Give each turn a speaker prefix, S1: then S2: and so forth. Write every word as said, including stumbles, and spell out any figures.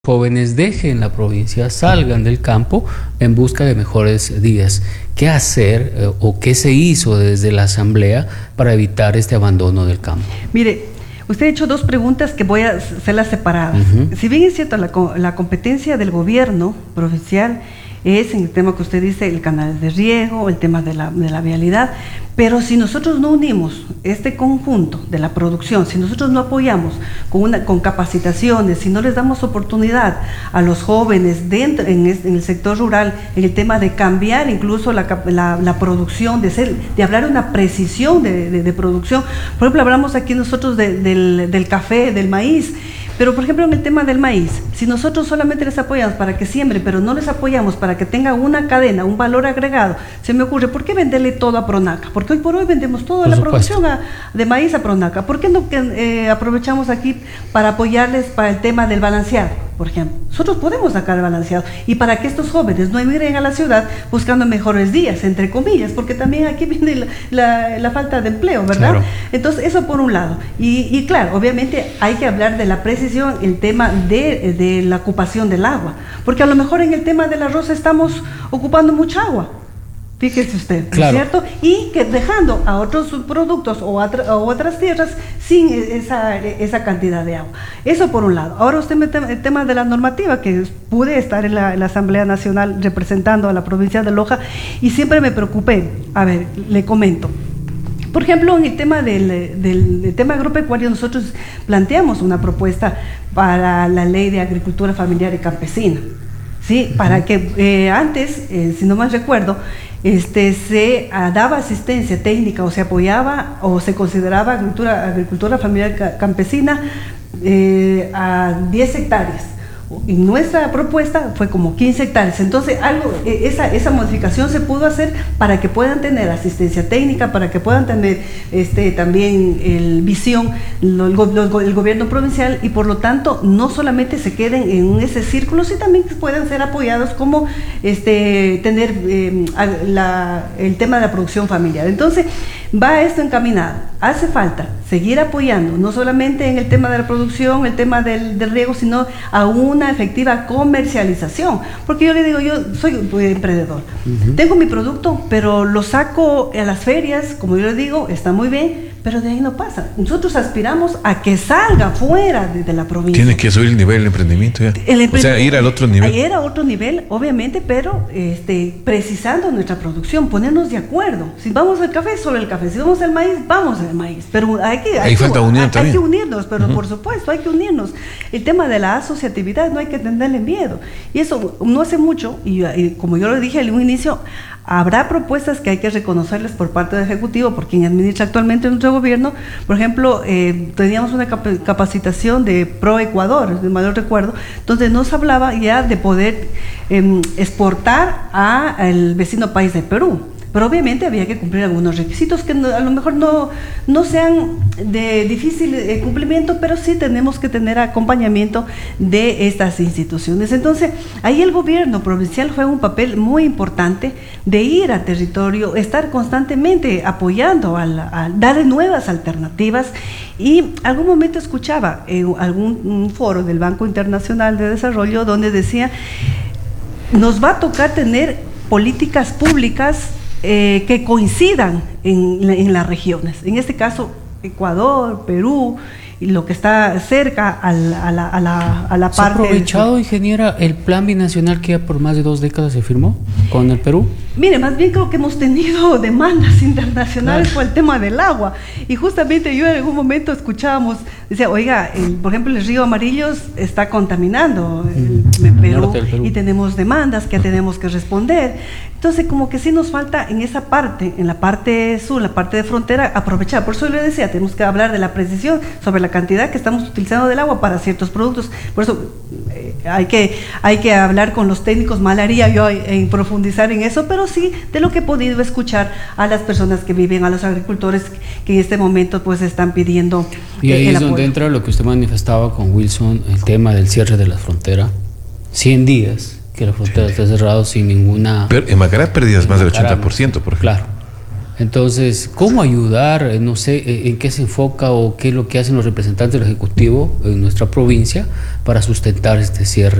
S1: Jóvenes dejen la provincia, salgan del campo en busca de mejores días. ¿Qué hacer eh, o qué se hizo desde la Asamblea para evitar este abandono del campo?
S2: Mire, usted ha hecho dos preguntas que voy a hacerlas separadas. Uh-huh. Si bien es cierto, la, la competencia del gobierno provincial es en el tema que usted dice, el canal de riego, el tema de la, de la vialidad, pero si nosotros no unimos este conjunto de la producción, si nosotros no apoyamos con, una, con capacitaciones, si no les damos oportunidad a los jóvenes dentro en, este, en el sector rural, en el tema de cambiar incluso la, la, la producción, de, ser, de hablar de una precisión de, de, de producción. Por ejemplo, hablamos aquí nosotros de, del, del café, del maíz, pero por ejemplo en el tema del maíz, si nosotros solamente les apoyamos para que siembren, pero no les apoyamos para que tengan una cadena, un valor agregado, se me ocurre, ¿por qué venderle todo a Pronaca? Porque hoy por hoy vendemos toda la producción a, de maíz a Pronaca. ¿Por qué no eh, aprovechamos aquí para apoyarles para el tema del balanceado, por ejemplo? Nosotros podemos sacar el balanceado y para que estos jóvenes no emigren a la ciudad buscando mejores días, entre comillas, porque también aquí viene la, la, la falta de empleo, ¿verdad? Claro. Entonces, eso por un lado. Y, y claro, obviamente hay que hablar de la precisión, el tema de, de la ocupación del agua, porque a lo mejor en el tema del arroz estamos ocupando mucha agua. Fíjese usted, claro. ¿Cierto? Y que dejando a otros productos o a, a otras tierras sin esa, esa cantidad de agua. Eso por un lado. Ahora usted mete el tema de la normativa, que pude estar en la, en la Asamblea Nacional representando a la provincia de Loja y siempre me preocupé. A ver, le comento. Por ejemplo, en el tema del, del, del tema agropecuario, nosotros planteamos una propuesta para la ley de agricultura familiar y campesina. ¿Sí? Uh-huh. Para que eh, antes, eh, si no mal recuerdo, este, se uh, daba asistencia técnica o se apoyaba o se consideraba agricultura, agricultura familiar ca campesina eh, a diez hectáreas. Y nuestra propuesta fue como quince hectáreas. Entonces, algo, esa, esa modificación se pudo hacer para que puedan tener asistencia técnica, para que puedan tener este, también el visión, lo, el, lo, el gobierno provincial, y por lo tanto no solamente se queden en ese círculo, sino también puedan ser apoyados como este, tener eh, la, el tema de la producción familiar. Entonces, va esto encaminado. Hace falta seguir apoyando, no solamente en el tema de la producción, el tema del, del riego, sino a una efectiva comercialización. Porque yo le digo, yo soy emprendedor, uh-huh. Tengo mi producto, pero lo saco a las ferias, como yo le digo, está muy bien, pero de ahí no pasa. Nosotros aspiramos a que salga fuera de, de la provincia.
S3: Tiene que subir el nivel del emprendimiento ya. El emprendimiento, o sea, ir al otro nivel.
S2: Ir a otro nivel, obviamente, pero este, precisando nuestra producción, ponernos de acuerdo. Si vamos al café, sobre el café. Si vamos al maíz, vamos al maíz. Pero hay que, hay
S3: ahí
S2: que,
S3: falta unión
S2: hay,
S3: también.
S2: Hay que unirnos, pero uh-huh. Por supuesto, hay que unirnos. El tema de la asociatividad no hay que tenerle miedo. Y eso no hace mucho, y, y como yo lo dije al un inicio, habrá propuestas que hay que reconocerles por parte del Ejecutivo, por quien administra actualmente nuestro gobierno. Por ejemplo, eh, teníamos una cap capacitación de Pro Ecuador, de mayor recuerdo, donde nos hablaba ya de poder eh, exportar al vecino país de Perú. Pero obviamente había que cumplir algunos requisitos que no, a lo mejor no, no sean de difícil eh, cumplimiento, pero sí tenemos que tener acompañamiento de estas instituciones. Entonces, ahí el gobierno provincial juega un papel muy importante de ir a territorio, estar constantemente apoyando, a, la, a darle nuevas alternativas. Y algún momento escuchaba en algún un foro del Banco Internacional de Desarrollo donde decía, nos va a tocar tener políticas públicas Eh, que coincidan en, en las regiones, en este caso Ecuador, Perú y lo que está cerca al, a la, a la, a la parte.
S1: ¿Se ha aprovechado, ingeniera, el plan binacional que ya por más de dos décadas se firmó con el Perú?
S2: Mire, más bien creo que hemos tenido demandas internacionales claro. Por el tema del agua, y justamente yo en algún momento escuchábamos, decía, oiga, el, por ejemplo el río Amarillos está contaminando el, mm, el Perú, Perú y tenemos demandas que tenemos que responder. Entonces como que sí nos falta en esa parte, en la parte sur, la parte de frontera, aprovechar. Por eso yo le decía, tenemos que hablar de la precisión sobre la cantidad que estamos utilizando del agua para ciertos productos. Por eso eh, hay que hay que hablar con los técnicos, mal haría yo en profundizar en eso, pero sí de lo que he podido escuchar a las personas que viven, a los agricultores que en este momento pues están pidiendo.
S1: Y ahí es donde entra lo que usted manifestaba con Wilson, el tema del cierre de la frontera. cien días que la frontera sí. Está cerrada sin ninguna...
S3: Pero en Macará pérdidas más del ochenta por ciento, por ejemplo.
S1: Claro. Entonces, ¿cómo ayudar? No sé en qué se enfoca o qué es lo que hacen los representantes del Ejecutivo en nuestra provincia para sustentar este cierre